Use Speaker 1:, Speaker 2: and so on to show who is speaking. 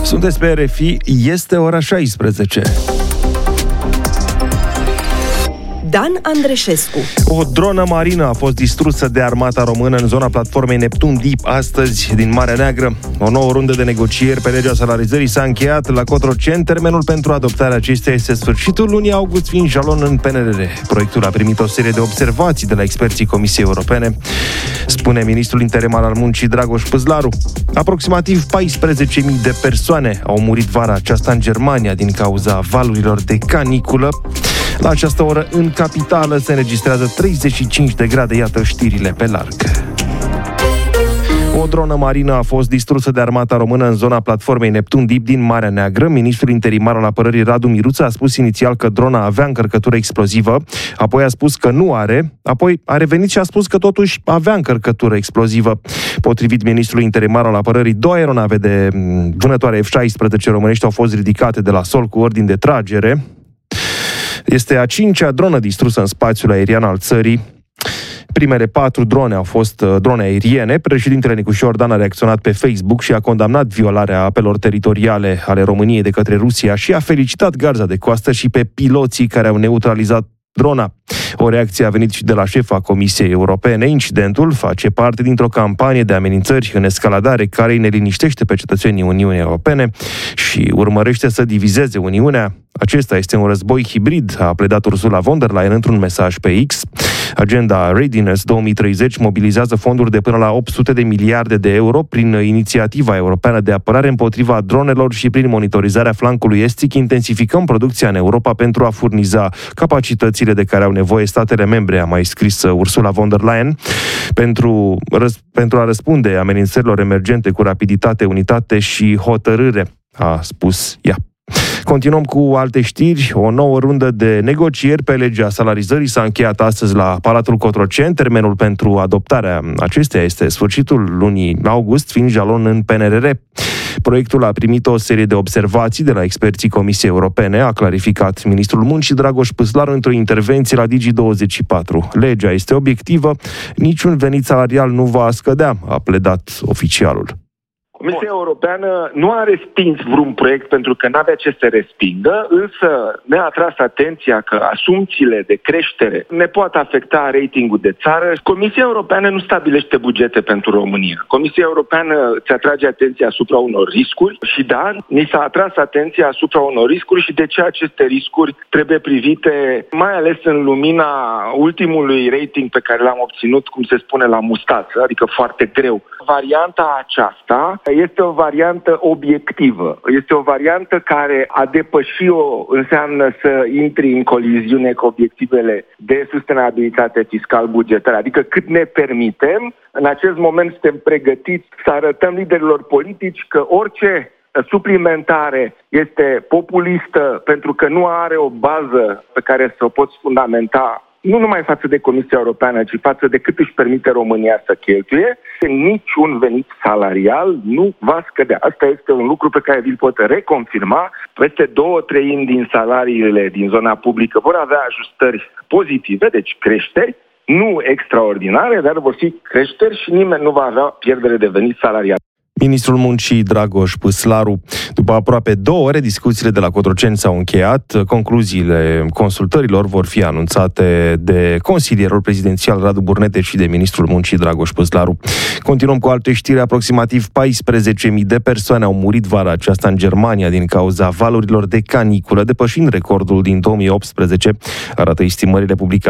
Speaker 1: Sunteți pe RFI, este ora 16.
Speaker 2: Dan Andreșescu.
Speaker 1: O dronă marină a fost distrusă de armata română în zona platformei Neptun Deep astăzi din Marea Neagră. O nouă rundă de negocieri pe legea salarizării s-a încheiat la Cotroceni. Termenul pentru adoptarea acesteia este sfârșitul lunii august, fiind jalon în PNRR. Proiectul a primit o serie de observații de la experții Comisiei Europene, spune ministrul interimar al muncii Dragoș Păzlaru. Aproximativ 14.000 de persoane au murit vara aceasta în Germania din cauza valurilor de caniculă. La această oră, în capitală, se înregistrează 35 de grade, iată știrile pe larg. O dronă marină a fost distrusă de armata română în zona platformei Neptun Deep din Marea Neagră. Ministrul interimar al apărării Radu Miruță a spus inițial că drona avea încărcătură explozivă, apoi a spus că nu are, apoi a revenit și a spus că totuși avea încărcătură explozivă. Potrivit ministrului interimar al apărării, 2 aeronave de vânătoare F-16 românești au fost ridicate de la sol cu ordini de tragere. Este a 5-a dronă distrusă în spațiul aerian al țării. Primele 4 drone au fost drone aeriene. Președintele Nicușor Iordan a reacționat pe Facebook și a condamnat violarea apelor teritoriale ale României de către Rusia și a felicitat garda de coastă și pe piloții care au neutralizat drona. O reacție a venit și de la șefa Comisiei Europene. Incidentul face parte dintr-o campanie de amenințări în escaladare care îi neliniștește pe cetățenii Uniunii Europene și urmărește să divizeze Uniunea. Acesta este un război hibrid, a pledat Ursula von der Leyen într-un mesaj pe X. Agenda Readiness 2030 mobilizează fonduri de până la 800 de miliarde de euro prin inițiativa europeană de apărare împotriva dronelor și prin monitorizarea flancului estic. Intensificăm producția în Europa pentru a furniza capacitățile de care au nevoie statele membre, a mai scris Ursula von der Leyen, pentru a răspunde amenințărilor emergente cu rapiditate, unitate și hotărâre, a spus ea. Continuăm cu alte știri. O nouă rundă de negocieri pe legea salarizării s-a încheiat astăzi la Palatul Cotroceni. Termenul pentru adoptarea acesteia este sfârșitul lunii august, fiind jalon în PNRR. Proiectul a primit o serie de observații de la experții Comisiei Europene, a clarificat ministrul muncii Dragoș Păzlaru într-o intervenție la Digi24. Legea este obiectivă, niciun venit salarial nu va scădea, a pledat oficialul.
Speaker 3: Comisia Europeană nu a respins vreun proiect pentru că n-avea ce să respingă, însă ne-a atras atenția că asumțiile de creștere ne pot afecta ratingul de țară. Comisia Europeană nu stabilește bugete pentru România. Comisia Europeană îți atrage atenția asupra unor riscuri și da, ni s-a atras atenția asupra unor riscuri și de ce aceste riscuri trebuie privite, mai ales în lumina ultimului rating pe care l-am obținut, cum se spune, la mustață, adică foarte greu. Varianta aceasta este o variantă obiectivă. Este o variantă care a depăși-o înseamnă să intri în coliziune cu obiectivele de sustenabilitate fiscal-bugetară. Adică cât ne permitem, în acest moment suntem pregătiți să arătăm liderilor politici că orice suplimentare este populistă pentru că nu are o bază pe care să o poți fundamenta nu numai față de Comisia Europeană, ci față de cât își permite România să cheltuie, niciun venit salarial nu va scădea. Asta este un lucru pe care vi-l pot reconfirma. Peste 2/3 din salariile din zona publică vor avea ajustări pozitive, deci creșteri, nu extraordinare, dar vor fi creșteri și nimeni nu va avea pierdere de venit salarial.
Speaker 1: Ministrul muncii Dragoș Păzlaru. După aproape 2 ore, discuțiile de la Cotroceni s-au încheiat. Concluziile consultărilor vor fi anunțate de consilierul prezidențial Radu Burnete și de ministrul muncii Dragoș Păzlaru. Continuăm cu alte știri. Aproximativ 14.000 de persoane au murit vara aceasta în Germania din cauza valurilor de caniculă, depășind recordul din 2018, arată estimările publicate